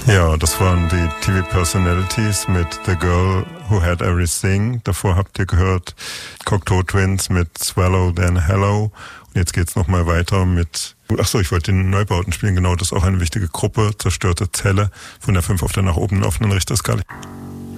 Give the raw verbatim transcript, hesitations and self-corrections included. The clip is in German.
Ja, das waren die T V-Personalities mit The Girl Who Had Everything. Davor habt ihr gehört Cocteau Twins mit Swallow Then Hello. Und jetzt geht's nochmal weiter mit, achso, ich wollte den Neubauten spielen, genau, das ist auch eine wichtige Gruppe, Zerstörte Zelle, von der fünf auf der nach oben offenen Richterskala.